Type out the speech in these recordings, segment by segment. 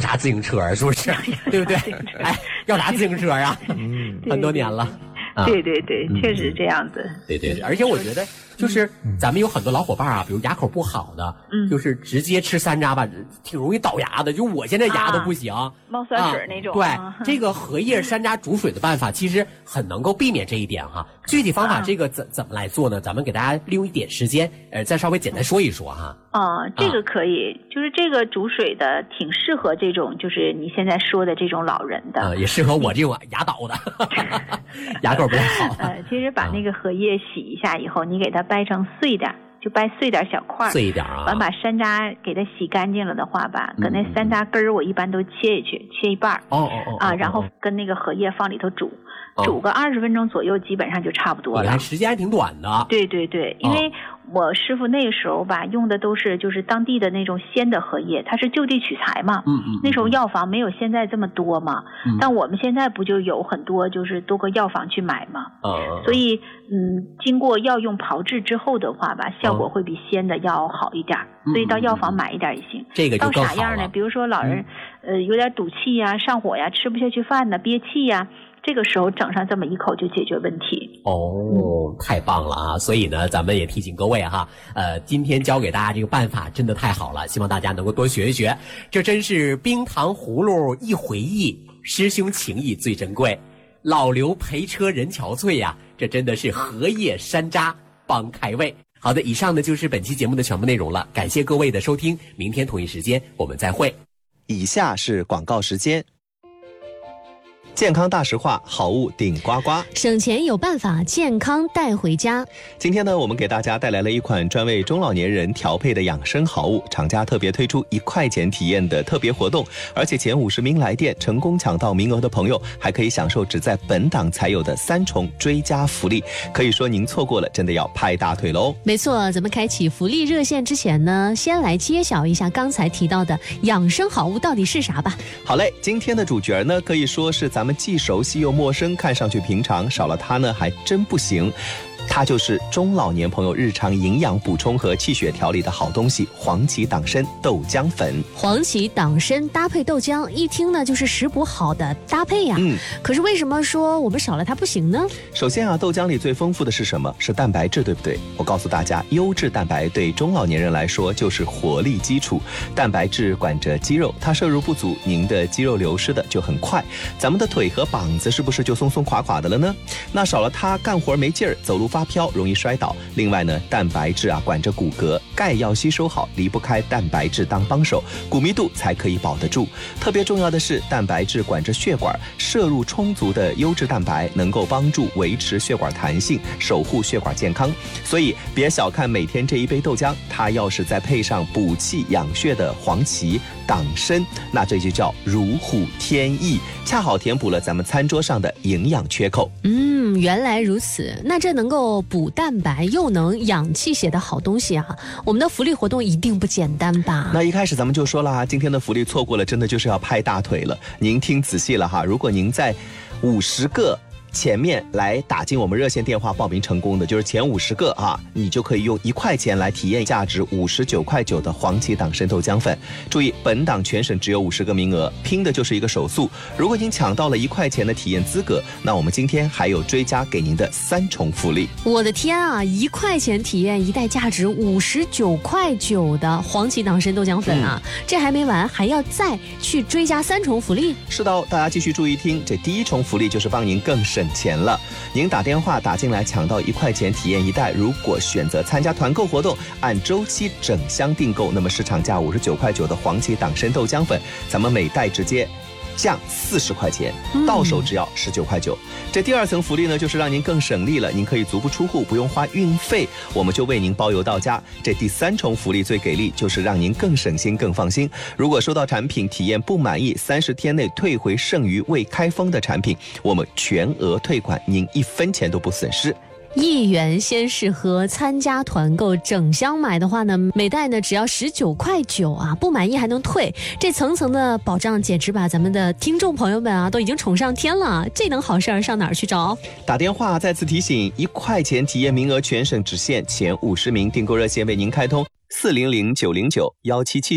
啥自行车啊？是不是？对不对？哎，要啥自行车啊？很多年了。 对对对，确实这样子。 对对对，而且我觉得就是咱们有很多老伙伴啊，比如牙口不好的，就是直接吃山楂吧，挺容易倒牙的。就我现在牙都不行， 冒酸水那种。 对，这个荷叶山楂煮水的办法，其实很能够避免这一点哈。具体方法这个怎么来做呢？咱们给大家利用一点时间，再稍微简单说一说哈。 这个可以，就是这个煮水的挺适合这种，就是你现在说的这种老人的， 也适合我这种牙倒的，牙口不太好。 其实把那个荷叶洗一下以后，你给它掰成碎点，就掰碎点小块， 碎一点啊。 完把山楂给它洗干净了的话吧，搁那山楂根儿我一般都切一半，然后跟那个荷叶放里头煮。煮个20分钟左右，基本上就差不多了。 你看时间还挺短的。 对对对，因为我师傅那个时候吧，用的都是就是当地的那种鲜的荷叶，它是就地取材嘛。那时候药房没有现在这么多嘛。但我们现在不就有很多，就是多个药房去买嘛。所以经过药用炮制之后的话吧，效果会比鲜的要好一点。所以到药房买一点也行。 这个就更好了。 到啥样呢？比如说老人有点堵气呀、上火呀、吃不下去饭呢、憋气呀。这个时候整上这么一口就解决问题。 太棒了啊！所以呢，咱们也提醒各位哈，今天教给大家这个办法真的太好了，希望大家能够多学一学。这真是冰糖葫芦一回忆，师兄情谊最珍贵。老刘陪车人憔悴呀，这真的是荷叶山楂帮开胃。好的，以上呢就是本期节目的全部内容了，感谢各位的收听，明天同一时间我们再会。 以下是广告时间。健康大实话，好物顶呱呱， 省钱有办法，健康带回家。 今天呢，我们给大家带来了一款专为中老年人调配的养生好物，厂家特别推出1块钱体验的特别活动，而且前50名来电成功抢到名额的朋友，还可以享受只在本档才有的3重追加福利。可以说您错过了，真的要拍大腿喽！ 没错，咱们开启福利热线之前呢，先来揭晓一下刚才提到的养生好物到底是啥吧。 好嘞，今天的主角呢，可以说是咱们既熟悉又陌生，看上去平常，少了它呢还真不行。它就是中老年朋友日常营养补充和气血调理的好东西——黄芪党参豆浆粉。 黄芪党参搭配豆浆，一听呢就是食补好的搭配呀。可是为什么说我们少了它不行呢？ 首先啊，豆浆里最丰富的是什么？是蛋白质，对不对？我告诉大家，优质蛋白对中老年人来说就是活力基础。蛋白质管着肌肉，它摄入不足，您的肌肉流失的就很快。咱们的腿和膀子是不是就松松垮垮的了呢？那少了它，干活没劲儿，走路发飘，容易摔倒。另外呢，蛋白质啊管着骨骼，钙要吸收好，离不开蛋白质当帮手，骨密度才可以保得住。特别重要的是，蛋白质管着血管，摄入充足的优质蛋白能够帮助维持血管弹性，守护血管健康。所以别小看每天这一杯豆浆，它要是再配上补气养血的黄芪、党参，那这就叫如虎添翼，恰好填补了咱们餐桌上的营养缺口。 原来如此，那这能够补蛋白又能养气血的好东西啊，我们的福利活动一定不简单吧？ 那一开始咱们就说了，今天的福利错过了，真的就是要拍大腿了。您听仔细了哈，如果您在50个前面来打进我们热线电话报名成功的，就是前50个啊，你就可以用1块钱来体验价值59.9块的黄芪党参豆浆粉。注意，本档全省只有50个名额，拼的就是一个手速。如果您抢到了1块钱的体验资格，那我们今天还有追加给您的3重福利。 我的天啊，1块钱体验一袋价值59.9块的黄芪党参豆浆粉啊，这还没完，还要再去追加3重福利。 是的，大家继续注意听，这第1重福利就是帮您更省钱了。您打电话打进来抢到1块钱体验一袋，如果选择参加团购活动，按周期整箱订购，那么市场价59.9块的黄芪党参豆浆粉，咱们每袋直接降40块钱，到手只要19.9块。这第2层福利呢，就是让您更省力了，您可以足不出户，不用花运费，我们就为您包邮到家。这第3重福利最给力，就是让您更省心更放心。如果收到产品体验不满意，30天内退回剩余未开封的产品，我们全额退款，您1分钱都不损失。 1元先试喝，参加团购整箱买的话呢，每袋呢只要19.9块啊，不满意还能退，这层层的保障简直把咱们的听众朋友们啊都已经宠上天了，这等好事儿上哪儿去找？ 打电话再次提醒，1块钱体验名额全省只限前50名，订购热线为您开通400-909-1779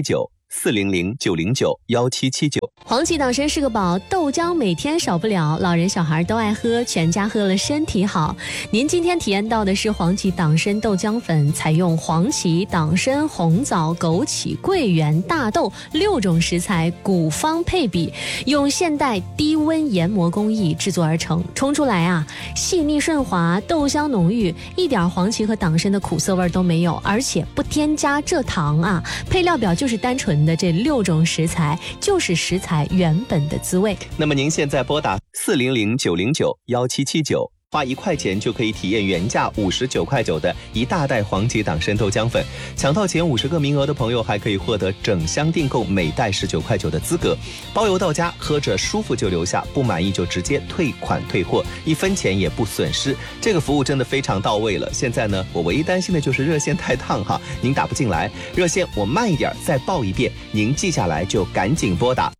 400-909-1779。 黄芪党参是个宝，豆浆每天少不了，老人小孩都爱喝，全家喝了身体好。您今天体验到的是黄芪党参豆浆粉，采用黄芪、党参、红枣、枸杞、桂圆、大豆6种食材古方配比，用现代低温研磨工艺制作而成，冲出来啊细腻顺滑，豆香浓郁，一点黄芪和党参的苦涩味都没有，而且不添加蔗糖啊。配料表就是单纯的这6种食材，就是食材原本的滋味。 那么您现在拨打400-909-1779，花1块钱就可以体验原价59块9的一大袋黄芪党参豆浆粉，抢到前50个名额的朋友还可以获得整箱订购每袋19块9的资格，包邮到家，喝着舒服就留下，不满意就直接退款退货，1分钱也不损失，这个服务真的非常到位了。现在呢，我唯一担心的就是热线太烫哈，您打不进来，热线我慢一点再报一遍，您记下来就赶紧拨打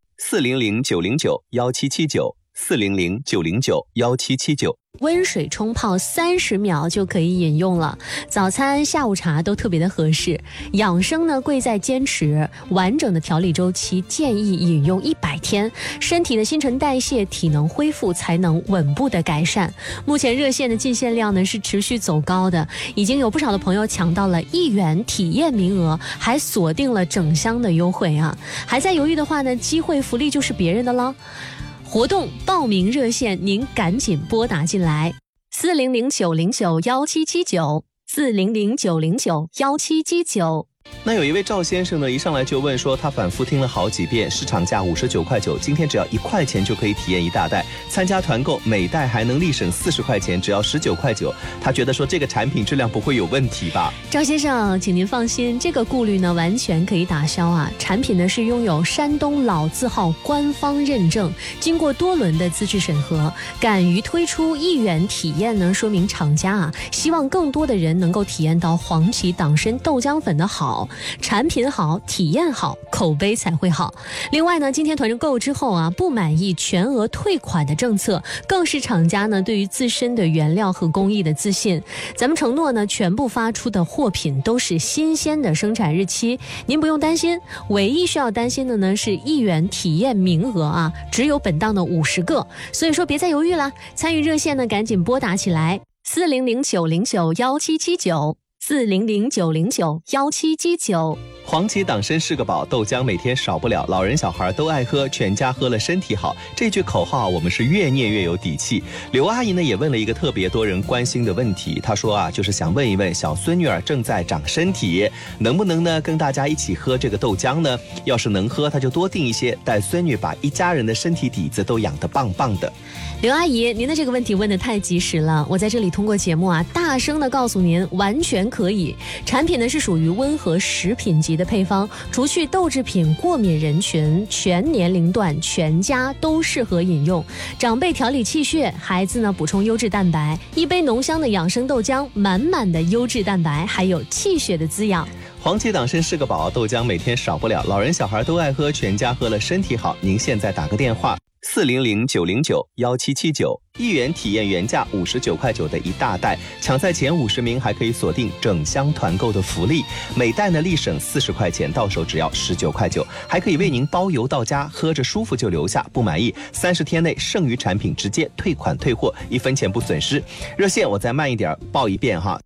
400-909-1779，400-909-1779。 温水冲泡30秒就可以饮用了，早餐下午茶都特别的合适。养生呢贵在坚持，完整的调理周期建议饮用100天，身体的新陈代谢体能恢复才能稳步的改善。目前热线的进线量呢是持续走高的，已经有不少的朋友抢到了1元体验名额，还锁定了整箱的优惠啊！还在犹豫的话呢，机会福利就是别人的了。活动报名热线您赶紧拨打进来，400-909-1779，400-909-1779。 那有一位赵先生呢，一上来就问说，他反复听了好几遍，市场价59块9，今天只要1块钱就可以体验一大袋，参加团购每袋还能立省40块钱，只要19块9。他觉得说这个产品质量不会有问题吧？ 赵先生，请您放心，这个顾虑呢完全可以打消啊。产品呢是拥有山东老字号官方认证，经过多轮的资质审核，敢于推出1元体验呢，说明厂家啊希望更多的人能够体验到黄芪党参豆浆粉的好。产品好，体验好，口碑才会好。另外呢，今天团购之后啊，不满意全额退款的政策，更是厂家呢对于自身的原料和工艺的自信。咱们承诺呢，全部发出的货品都是新鲜的生产日期，您不用担心。唯一需要担心的呢是1元体验名额啊，只有本档的50个，所以说别再犹豫了，参与热线呢赶紧拨打起来，400-909-1779，400-909-1779。 黄芪党参是个宝，豆浆每天少不了，老人小孩都爱喝，全家喝了身体好。这句口号我们是越念越有底气。刘阿姨呢也问了一个特别多人关心的问题，她说啊，就是想问一问小孙女儿正在长身体，能不能呢跟大家一起喝这个豆浆呢？要是能喝，她就多订一些，带孙女把一家人的身体底子都养得棒棒的。 刘阿姨，您的这个问题问得太及时了，我在这里通过节目啊，大声的告诉您，完全可以。产品呢是属于温和食品级的配方，除去豆制品过敏人群，全年龄段全家都适合饮用。长辈调理气血，孩子呢补充优质蛋白，一杯浓香的养生豆浆，满满的优质蛋白，还有气血的滋养。 黄芪党参是个宝，豆浆每天少不了，老人小孩都爱喝，全家喝了身体好。您现在打个电话400-909-1779，1元体验原价59块9的一大袋，抢在前50名还可以锁定整箱团购的福利，每袋呢立省40块钱，到手只要19块9，还可以为您包邮到家，喝着舒服就留下，不满意30天内剩余产品直接退款退货，1分钱不损失。热线我再慢一点报一遍哈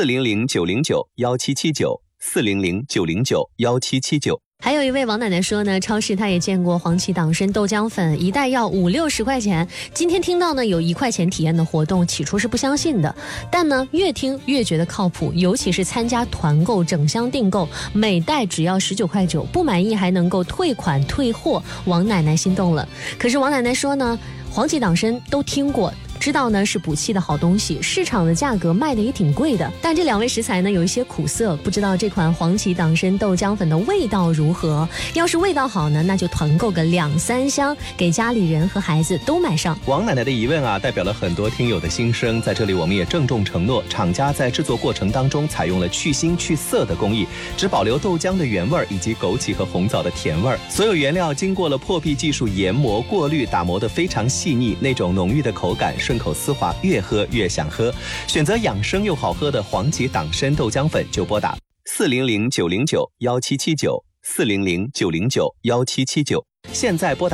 ，400-909-1779，400-909-1779。 还有一位王奶奶说呢，超市她也见过黄芪党参豆浆粉，一袋要50-60块钱。今天听到呢有1块钱体验的活动，起初是不相信的，但呢越听越觉得靠谱，尤其是参加团购整箱订购，每袋只要19块9，不满意还能够退款退货，王奶奶心动了。可是王奶奶说呢，黄芪党参都听过，知道呢是补气的好东西，市场的价格卖的也挺贵的，但这2味食材呢有一些苦涩，不知道这款黄芪党参豆浆粉的味道如何。要是味道好呢，那就团购个2-3箱，给家里人和孩子都买上。 王奶奶的疑问啊，代表了很多听友的心声，在这里我们也郑重承诺，厂家在制作过程当中采用了去腥去涩的工艺，只保留豆浆的原味以及枸杞和红枣的甜味，所有原料经过了破壁技术研磨过滤，打磨得非常细腻，那种浓郁的口感顺口丝滑，越喝越想喝。选择养生又好喝的黄芪党参豆浆粉，就拨打400-909-1779 400-909-1779。现在拨打